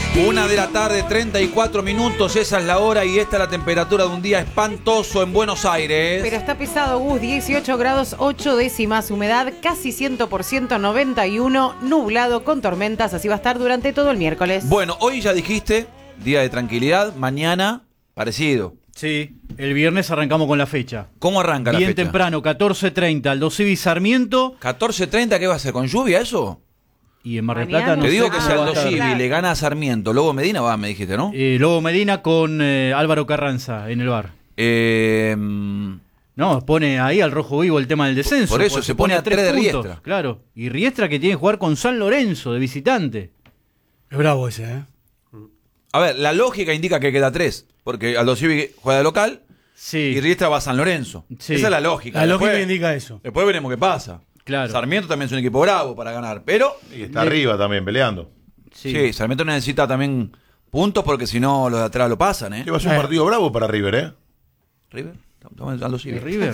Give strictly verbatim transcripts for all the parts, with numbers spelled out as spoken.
Una de la tarde, treinta y cuatro minutos, esa es la hora y esta es la temperatura de un día espantoso en Buenos Aires. Pero está pesado, Gus, dieciocho grados, ocho décimas, humedad casi cien por ciento, noventa y uno, nublado con tormentas, así va a estar durante todo el miércoles. Bueno, hoy ya dijiste, día de tranquilidad, mañana, parecido. Sí, el viernes arrancamos con la fecha. ¿Cómo arranca la fecha? Bien temprano, catorce treinta, Aldo Civi Sarmiento. catorce treinta, ¿qué va a ser? ¿Con lluvia eso? Y en Mar del Mañana. Plata no Te sé digo que cómo si va a Aldo estar. Civi le gana a Sarmiento, Lobo Medina va, me dijiste, ¿no? Eh, Lobo Medina con eh, Álvaro Carranza en el bar. Eh... No, pone ahí al rojo vivo el tema del descenso. Por eso porque se pone a tres de puntos, Riestra. Claro, y Riestra que tiene que jugar con San Lorenzo de visitante. Es bravo ese, ¿eh? A ver, la lógica indica que queda tres, porque Aldo Civi juega de local Sí, y Riestra va a San Lorenzo. Sí. Esa es la lógica. La lógica Después- indica eso. Después veremos qué pasa. Claro. Sarmiento también es un equipo bravo para ganar, pero Y está arriba también peleando. sí. sí. Sarmiento necesita también puntos porque si no los de atrás lo pasan, ¿eh? Que va a ser un partido bravo para River, ¿eh? River, estamos Aldo ¿Y Civi. River?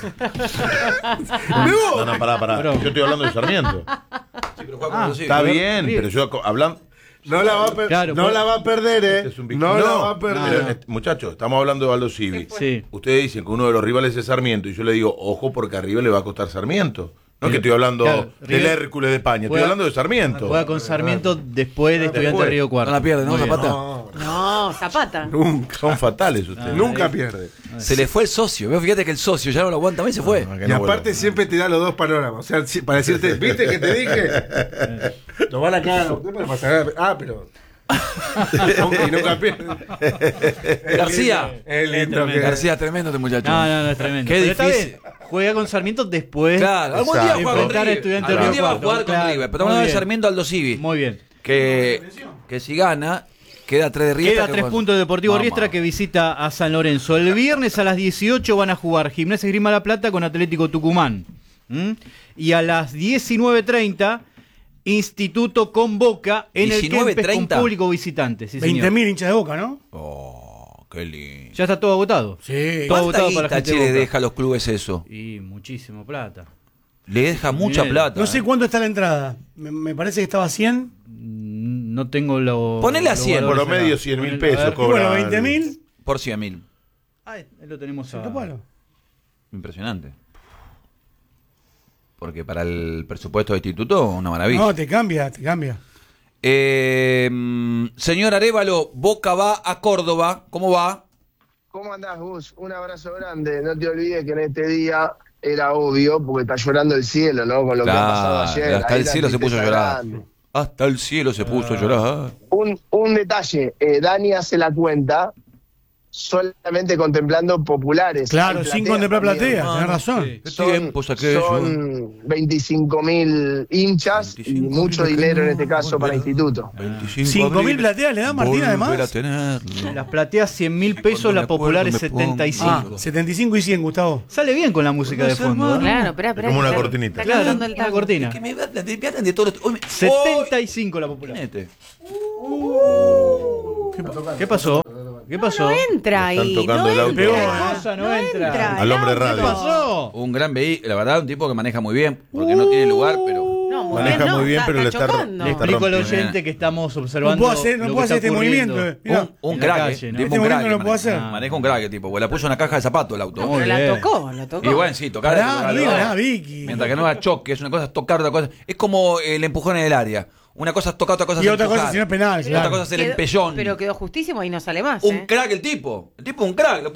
No, no, pará, pará. Bro. Yo estoy hablando de Sarmiento. Sí, pero juega con Ah, Aldo Civi. Está River, bien, River. pero yo co- hablando. No la va a, per Claro, no pues- la va a perder, ¿eh? Este es un bicho. no, la va a perder. no, Pero, no. eh, muchachos, estamos hablando de Aldo Civi. Sí. Ustedes dicen que uno de los rivales es Sarmiento y yo le digo, ojo, porque arriba le va a costar Sarmiento. No es que estoy hablando Claro, del River- Hércules de España, estoy Juega- hablando de Sarmiento. Juega con Sarmiento después de Estudiante Después. de Río No Cuarto. la pierde, ¿no, Muy bien. Zapata? No, No, Zapata. nunca. Son fatales ustedes. Nunca pierde. Se le fue el socio. Veo, fíjate que el socio ya no lo aguanta más y se fue. Ah, que Y no aparte vuelva. siempre te da los dos panoramas. O sea, si- para decirte, ¿viste que te dije? Lo van a cagar. No puede pasar. Ah, pero. y nunca pierde. García. Es lindo que- García, tremendo este muchacho. No, no, no, es tremendo. Qué Pero está difícil. bien, juega con Sarmiento después. Claro, algún día Exacto. juega con Enfrentar a River. Estudiantes de Algún Río día va a Cuarto. jugar con Claro, River. Pero muy estamos hablando de bien. Sarmiento Aldo Civi. Muy bien. Que, que si gana, queda tres de Riestra. Queda que tres con- puntos de Deportivo Mamá. Riestra que visita a San Lorenzo. El viernes a las dieciocho van a jugar Gimnasia Esgrima La Plata con Atlético Tucumán. ¿Mm? Y a las diecinueve treinta, Instituto con Boca en el diecinueve Kempes con treinta. público visitante. Sí, señor. veinte mil hinchas de Boca, ¿no? Oh, qué lindo. Ya está todo agotado. Sí. Todo ¿Cuánta agotado para la guita gente de Chile Boca. deja a los clubes eso? Y muchísimo plata. Le deja mucha Bien. plata. No sé ¿eh? cuánto está la entrada. Me, me parece que estaba a cien. Mm, No tengo lo. Ponele a los cien. valores Por lo medio acá. cien mil Ponele- a pesos ver. cobra. Bueno, el- veinte mil. Por cien mil. Ahí lo tenemos a... Cinco palos. Impresionante. Porque para el presupuesto de instituto, una maravilla. No, te cambia, te cambia. Eh, mm, señor Arévalo, Boca va a Córdoba. ¿Cómo va? ¿Cómo andás, Gus? Un abrazo grande. No te olvides que en este día era obvio, porque está llorando el cielo, ¿no? Con lo que ha pasado ayer. hasta Ahí el la cielo se puso a tristeza llorar. grande. Hasta el cielo se puso a llorar. Un, un detalle, eh, Dani hace la cuenta solamente contemplando populares. Claro, Hay sin plateas contemplar también. platea, tenés razón. Sí. ¿Qué Son, tiempos aquellos? son veinticinco mil hinchas y veinticinco mil mucho que dinero en no este caso para volverá. Instituto. veinticinco Cinco mil abril, plateas le da Martín, además. volver a tenerlo. Las plateas cien mil pesos, Cuando la me acuerdo popular es me setenta y cinco. Ah, setenta y cinco y cien, Gustavo. Sale bien con la música de fondo. ¿eh? Claro, espera, espera. Como una está- cortinita. está Claro, cantando el una tango. cortina. Que me hablan de, me hablan de todo. Hoy me- setenta y cinco la popular. Este. ¿Qué pasó? ¿Qué pasó? No entra Están ahí. tocando no el auto. entra. ¿Qué cosa no entra? Al hombre no, radio. ¿Qué pasó? Un gran vehículo, la verdad, un tipo que maneja muy bien, porque no tiene lugar, pero No, muy Maneja bien, no, muy bien, está- pero le está está ro- chocando. Le Está explico al rompiendo. oyente que estamos observando. No puedo hacer, no lo que puedo hacer está este ocurriendo. movimiento. Mirá. un, un En la crack, calle, eh, ¿no? tipo Este un movimiento crack. no lo puedo maneja. hacer. Maneja un crack, el tipo, porque la puso en una caja de zapatos el auto. No, pero Muy la bien. tocó, la tocó. Y bueno, sí, tocar. Pará, tocar, no digas tocar. nada, Vicky. Mientras que no haga choque, es una cosa es tocar, otra cosa. Es como el empujón en el área. Una cosa es tocar, otra cosa Y es otra cosa empujar. si no es penal, Otra claro. cosa es el Quedó- empellón. Pero quedó justísimo y no sale más. Un ¿eh? crack el tipo. El tipo es un crack.